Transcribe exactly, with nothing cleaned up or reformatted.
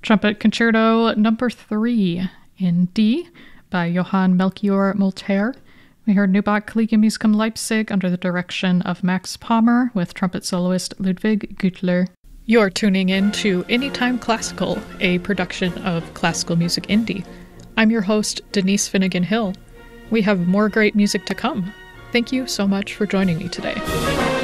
Trumpet Concerto Number three in D by Johann Melchior Molter. We heard Neubach Collegium Leipzig under the direction of Max Palmer with trumpet soloist Ludwig Güttler. You're tuning in to Anytime Classical, a production of Classical Music Indie. I'm your host, Denise Finnegan Hill. We have more great music to come. Thank you so much for joining me today.